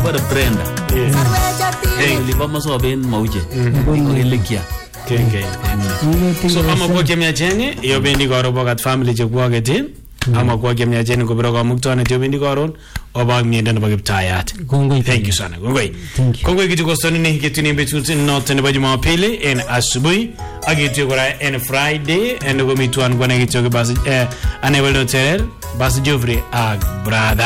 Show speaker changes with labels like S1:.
S1: Bora Brenda. Lipa masoben mauje. Likia.
S2: Okay. So ama kwa kemia jeni yo bendi garo bogat family je kwa getin ama kwa kemia jeni ko bro ko muktone yo bendi garo obag miende no bagib tayat. Thank you sana. Kongoi kitu kostoni ni kitu ni betu not ne baji mapili en asubuhi agitu gora en Friday en go mitwan gona kitu ke bas enable no terer bas Jofrey ag brother